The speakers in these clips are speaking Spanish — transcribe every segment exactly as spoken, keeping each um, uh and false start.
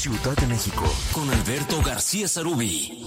Ciudad de México, con Alberto García Sarubí.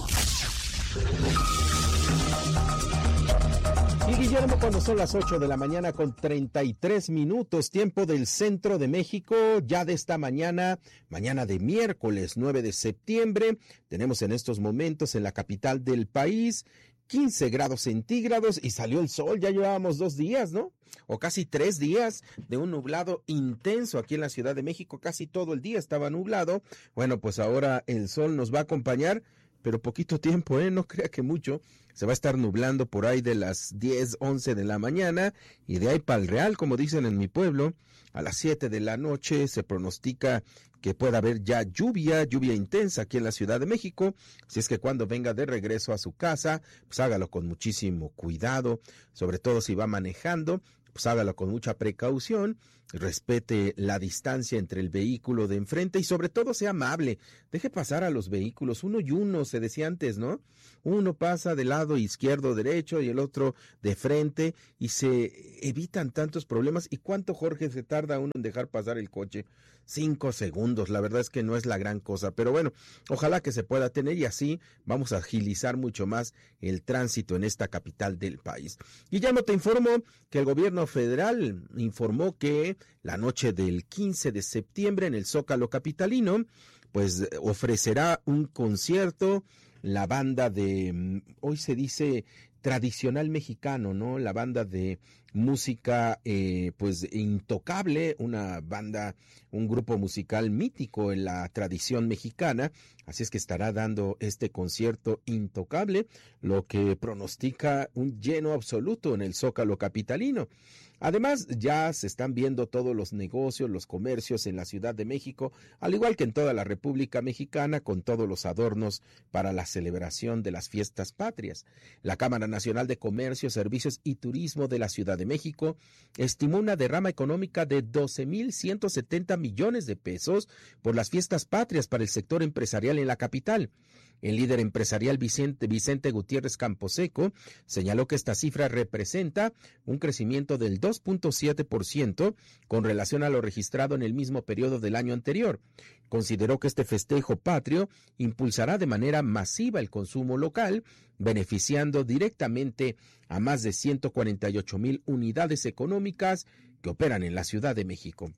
Y Guillermo, cuando son las ocho de la mañana con treinta y tres minutos, tiempo del centro de México, ya de esta mañana, mañana de miércoles nueve de septiembre, tenemos en estos momentos en la capital del país quince grados centígrados y salió el sol. Ya llevábamos dos días, ¿no? O casi tres días de un nublado intenso aquí en la Ciudad de México, casi todo el día estaba nublado. Bueno, pues ahora el sol nos va a acompañar, pero poquito tiempo, ¿eh? No crea que mucho. Se va a estar nublando por ahí de las diez, once de la mañana y de ahí para el Real, como dicen en mi pueblo, a las siete de la noche se pronostica que pueda haber ya lluvia, lluvia intensa aquí en la Ciudad de México. Así es que cuando venga de regreso a su casa, pues hágalo con muchísimo cuidado, sobre todo si va manejando, pues hágalo con mucha precaución, respete la distancia entre el vehículo de enfrente y sobre todo sea amable, deje pasar a los vehículos, uno y uno, se decía antes, ¿no? Uno pasa del lado izquierdo, derecho y el otro de frente y se evitan tantos problemas. ¿Y cuánto, Jorge, se tarda uno en dejar pasar el coche? Cinco segundos, la verdad es que no es la gran cosa, pero bueno, ojalá que se pueda tener y así vamos a agilizar mucho más el tránsito en esta capital del país. Guillermo, te informo que el gobierno federal informó que la noche del quince de septiembre en el Zócalo capitalino, pues ofrecerá un concierto la banda de, hoy se dice tradicional mexicano, ¿no? La banda de música, eh, pues Intocable, una banda, un grupo musical mítico en la tradición mexicana, así es que estará dando este concierto Intocable, lo que pronostica un lleno absoluto en el Zócalo capitalino. Además, ya se están viendo todos los negocios, los comercios en la Ciudad de México, al igual que en toda la República Mexicana, con todos los adornos para la celebración de las fiestas patrias. La Cámara Nacional de Comercio, Servicios y Turismo de la Ciudad de México estimó una derrama económica de doce mil ciento setenta millones de pesos por las fiestas patrias para el sector empresarial en la capital. El líder empresarial Vicente, Vicente Gutiérrez Camposeco señaló que esta cifra representa un crecimiento del dos punto siete por ciento con relación a lo registrado en el mismo periodo del año anterior. Consideró que este festejo patrio impulsará de manera masiva el consumo local, beneficiando directamente a más de ciento cuarenta y ocho mil unidades económicas que operan en la Ciudad de México.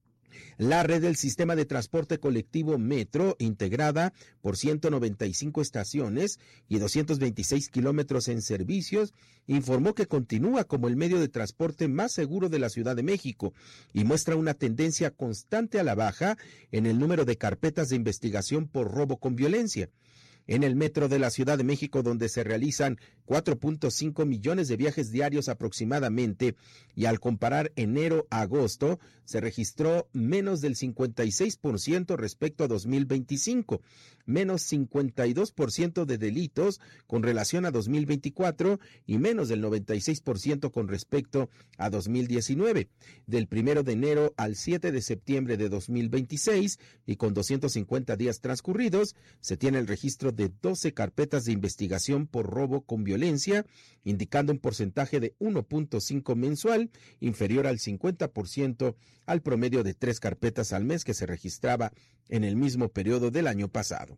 La red del sistema de transporte colectivo Metro, integrada por ciento noventa y cinco estaciones y doscientos veintiséis kilómetros en servicios, informó que continúa como el medio de transporte más seguro de la Ciudad de México y muestra una tendencia constante a la baja en el número de carpetas de investigación por robo con violencia. En el metro de la Ciudad de México, donde se realizan cuatro punto cinco millones de viajes diarios aproximadamente, y al comparar enero a agosto, se registró menos del cincuenta y seis por ciento respecto a dos mil veinticinco, menos cincuenta y dos por ciento de delitos con relación a dos mil veinticuatro y menos del noventa y seis por ciento con respecto a dos mil diecinueve. Del primero de enero al siete de septiembre de dos mil veintiséis y con doscientos cincuenta días transcurridos, se tiene el registro de doce carpetas de investigación por robo con violencia, indicando un porcentaje de uno punto cinco mensual, inferior al cincuenta por ciento al promedio de tres carpetas al mes que se registraba en el mismo periodo del año pasado.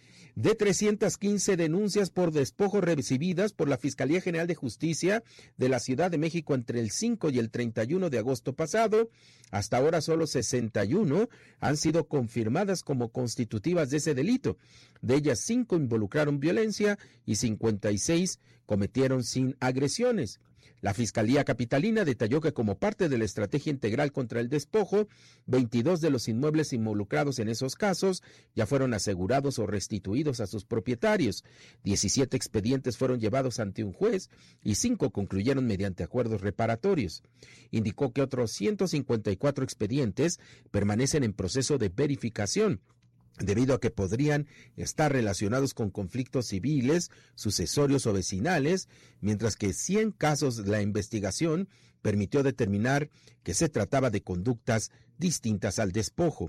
De trescientas quince denuncias por despojo recibidas por la Fiscalía General de Justicia de la Ciudad de México entre el cinco y el treinta y uno de agosto pasado, hasta ahora solo sesenta y uno han sido confirmadas como constitutivas de ese delito. De ellas, cinco involucraron violencia y cincuenta y seis cometieron sin agresiones. La Fiscalía Capitalina detalló que como parte de la estrategia integral contra el despojo, veintidós de los inmuebles involucrados en esos casos ya fueron asegurados o restituidos a sus propietarios. diecisiete expedientes fueron llevados ante un juez y cinco concluyeron mediante acuerdos reparatorios. Indicó que otros ciento cincuenta y cuatro expedientes permanecen en proceso de verificación, debido a que podrían estar relacionados con conflictos civiles, sucesorios o vecinales, mientras que cien casos de la investigación permitió determinar que se trataba de conductas distintas al despojo.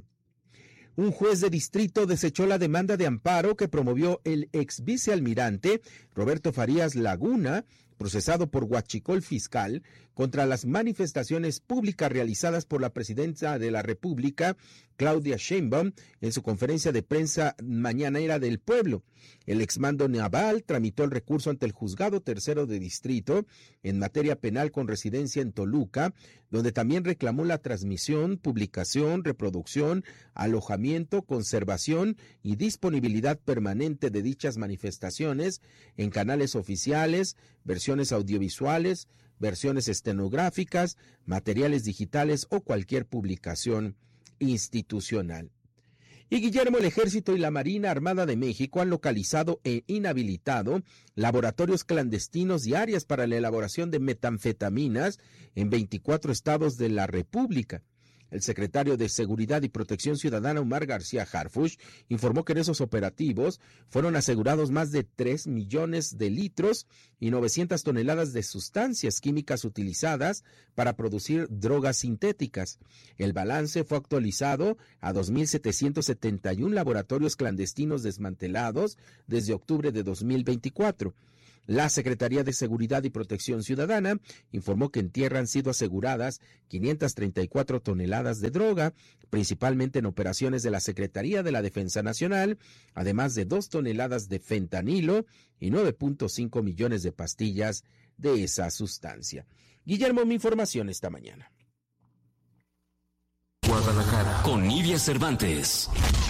Un juez de distrito desechó la demanda de amparo que promovió el ex vicealmirante Roberto Farías Laguna, procesado por huachicol fiscal, contra las manifestaciones públicas realizadas por la presidenta de la República, Claudia Sheinbaum, en su conferencia de prensa mañanera del pueblo. El exmando naval tramitó el recurso ante el Juzgado Tercero de Distrito en materia penal con residencia en Toluca, donde también reclamó la transmisión, publicación, reproducción, alojamiento, conservación y disponibilidad permanente de dichas manifestaciones en canales oficiales, versiones audiovisuales, versiones estenográficas, materiales digitales o cualquier publicación institucional. Y Guillermo, el Ejército y la Marina Armada de México han localizado e inhabilitado laboratorios clandestinos y áreas para la elaboración de metanfetaminas en veinticuatro estados de la República. El secretario de Seguridad y Protección Ciudadana, Omar García Harfuch, informó que en esos operativos fueron asegurados más de tres millones de litros y novecientas toneladas de sustancias químicas utilizadas para producir drogas sintéticas. El balance fue actualizado a dos mil setecientos setenta y uno laboratorios clandestinos desmantelados desde octubre de dos mil veinticuatro. La Secretaría de Seguridad y Protección Ciudadana informó que en tierra han sido aseguradas quinientas treinta y cuatro toneladas de droga, principalmente en operaciones de la Secretaría de la Defensa Nacional, además de dos toneladas de fentanilo y nueve punto cinco millones de pastillas de esa sustancia. Guillermo, mi información esta mañana. Guadalajara, con Nidia Cervantes.